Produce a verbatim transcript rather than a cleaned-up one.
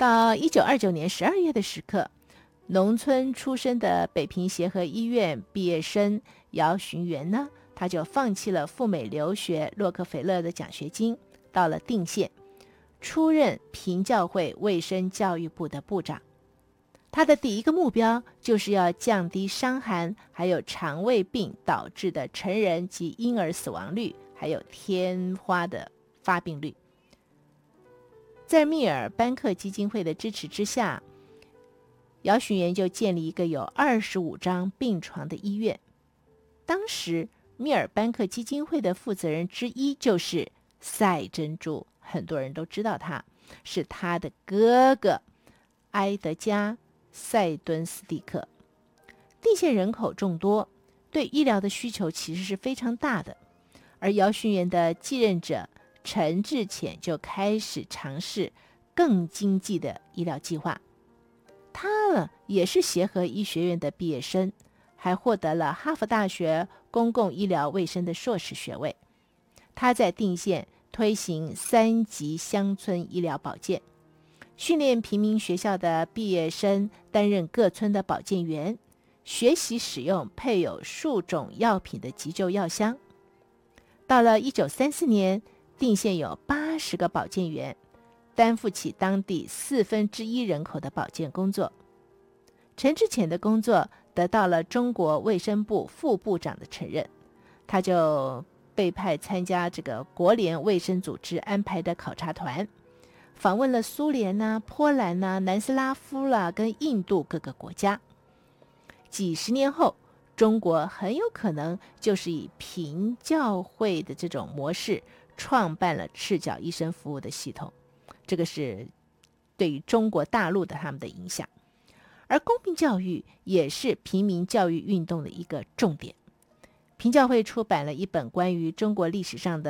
到一九二九年十二月的时刻，农村出身的北平协和医院毕业生姚寻元呢，他就放弃了赴美留学洛克菲勒的奖学金，到了定县，出任平教会卫生教育部的部长。他的第一个目标就是要降低伤寒还有肠胃病导致的成人及婴儿死亡率，还有天花的发病率。在密尔班克基金会的支持之下，姚寻元就建立一个有二十五张病床的医院。当时密尔班克基金会的负责人之一就是赛珍珠，很多人都知道他，是他的哥哥埃德加·塞敦斯蒂克。定县人口众多，对医疗的需求其实是非常大的，而姚寻元的继任者陈志潜就开始尝试更经济的医疗计划。他呢也是协和医学院的毕业生，还获得了哈佛大学公共医疗卫生的硕士学位。他在定县推行三级乡村医疗保健，训练平民学校的毕业生担任各村的保健员，学习使用配有数种药品的急救药箱。到了一九三四年，定县有八十个保健员，担负起当地四分之一人口的保健工作。陈志潜的工作得到了中国卫生部副部长的承认，他就被派参加这个国联卫生组织安排的考察团，访问了苏联啊、波兰啊、南斯拉夫啦、啊、跟印度各个国家。几十年后，中国很有可能就是以平教会的这种模式创办了赤脚医生服务的系统，这个是对于中国大陆的他们的影响。而公民教育也是平民教育运动的一个重点。平教会出版了一本关于中国历史上的